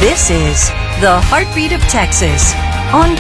This is the Heartbeat of Texas on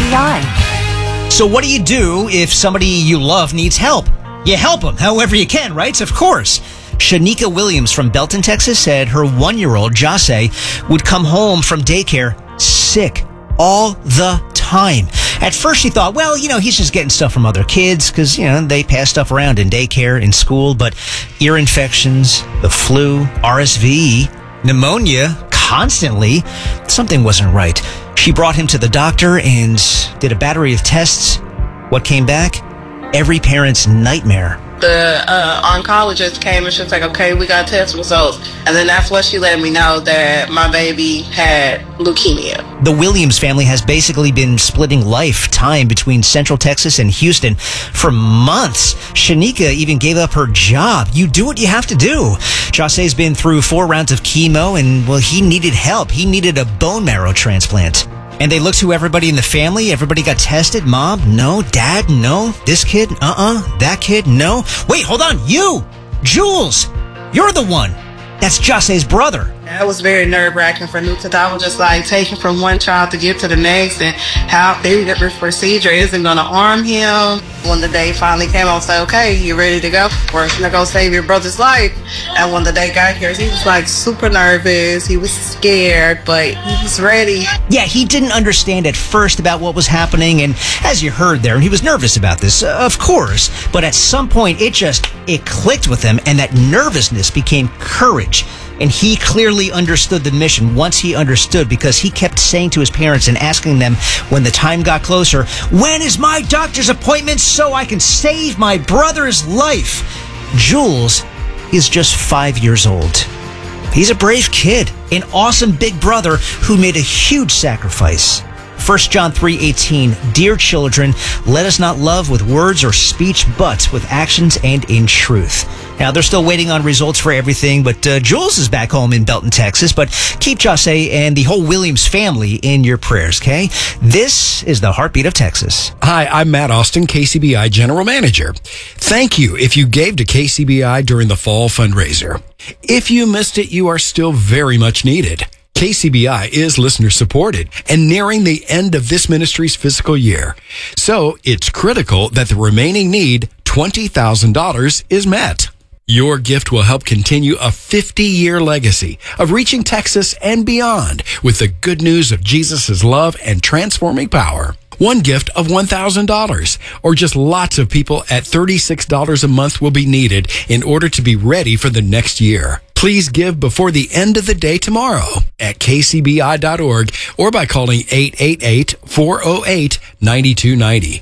KCBI. So what do you do if somebody you love needs help? You help them however you can, right? Of course. Shanika Williams from Belton, Texas said her 1-year-old, Jase, would come home from daycare sick all the time. At first she thought, well, he's just getting stuff from other kids because, they pass stuff around in daycare, in school. But ear infections, the flu, RSV, pneumonia, constantly, something wasn't right. She brought him to the doctor and did a battery of tests. What came back? Every parent's nightmare. The oncologist came and she was like, okay, we got test results. And then that's what she let me know that my baby had leukemia. The Williams family has basically been splitting time between Central Texas and Houston for months. Shanika even gave up her job. You do what you have to do. Jase's been through 4 rounds of chemo and, well, he needed help. He needed a bone marrow transplant. And they looked to everybody in the family. Everybody got tested. Mom, no. Dad, no. This kid, That kid, no. Wait, hold on. You, Jules, you're the one. That's Jase's brother. That was very nerve-wracking for me because I was just like taking from one child to get to the next, and how the procedure isn't going to harm him. When the day finally came, I was like, okay, you ready to go? We're going to go save your brother's life. And when the day got here, he was like super nervous. He was scared, but he was ready. Yeah, he didn't understand at first about what was happening. And as you heard there, he was nervous about this, of course. But at some point, it clicked with him, and that nervousness became courage. And he clearly understood the mission once he understood, because he kept saying to his parents and asking them when the time got closer, when is my doctor's appointment so I can save my brother's life? Jules is just 5 years old. He's a brave kid, an awesome big brother who made a huge sacrifice. 1 John 3:18, dear children, let us not love with words or speech, but with actions and in truth. Now, they're still waiting on results for everything, but Jules is back home in Belton, Texas. But keep Jase and the whole Williams family in your prayers, okay? This is the Heartbeat of Texas. Hi, I'm Matt Austin, KCBI General Manager. Thank you if you gave to KCBI during the fall fundraiser. If you missed it, you are still very much needed. KCBI is listener supported and nearing the end of this ministry's fiscal year. So it's critical that the remaining need, $20,000, is met. Your gift will help continue a 50-year legacy of reaching Texas and beyond with the good news of Jesus' love and transforming power. One gift of $1,000 or just lots of people at $36 a month will be needed in order to be ready for the next year. Please give before the end of the day tomorrow at kcbi.org or by calling 888-408-9290.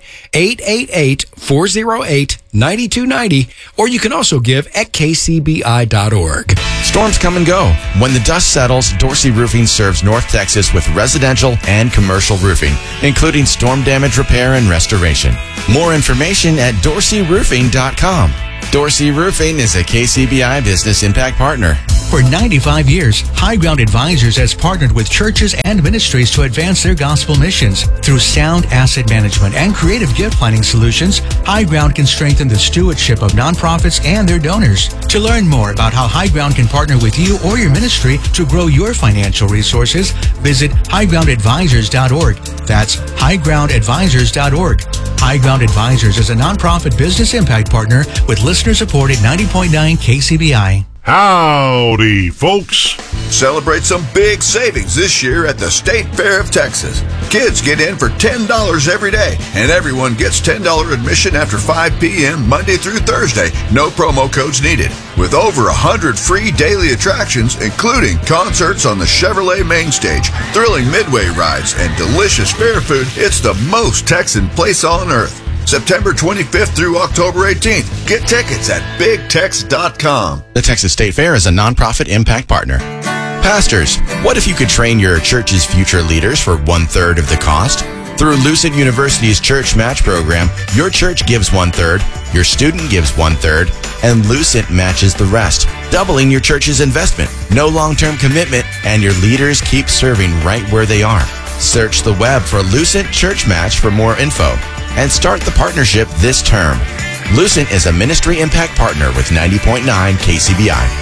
888-408-9290, or you can also give at kcbi.org. Storms come and go. When the dust settles, Dorsey Roofing serves North Texas with residential and commercial roofing, including storm damage repair and restoration. More information at dorseyroofing.com. Dorsey Roofing is a KCBI Business Impact Partner. For 95 years, High Ground Advisors has partnered with churches and ministries to advance their gospel missions. Through sound asset management and creative gift planning solutions, High Ground can strengthen the stewardship of nonprofits and their donors. To learn more about how High Ground can partner with you or your ministry to grow your financial resources, visit highgroundadvisors.org. That's highgroundadvisors.org. High Ground Advisors is a nonprofit business impact partner with listener-supported 90.9 KCBI. Howdy, folks. Celebrate some big savings this year at the State Fair of Texas. Kids get in for $10 every day, and everyone gets $10 admission after 5 p.m. Monday through Thursday. No promo codes needed. With over 100 free daily attractions, including concerts on the Chevrolet main stage, thrilling midway rides, and delicious fair food, it's the most Texan place on earth. September 25th through October 18th. Get tickets at BigTex.com. The Texas State Fair is a nonprofit impact partner. Pastors, what if you could train your church's future leaders for 1/3 of the cost? Through Lucid University's Church Match program, your church gives 1/3, your student gives 1/3, and Lucid matches the rest, doubling your church's investment. No long-term commitment, and your leaders keep serving right where they are. Search the web for Lucid Church Match for more info and start the partnership this term. Lucent is a ministry impact partner with 90.9 KCBI.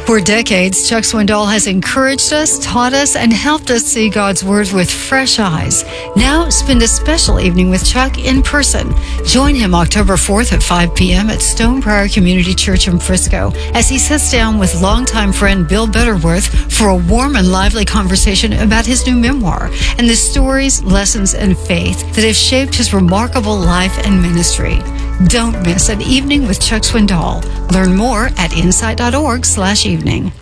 For decades, Chuck Swindoll has encouraged us, taught us, and helped us see God's Word with fresh eyes. Now, spend a special evening with Chuck in person. Join him October 4th at 5 p.m. at Stone Briar Community Church in Frisco as he sits down with longtime friend Bill Butterworth for a warm and lively conversation about his new memoir and the stories, lessons, and faith that have shaped his remarkable life and ministry. Don't miss an evening with Chuck Swindoll. Learn more at insight.org/evening.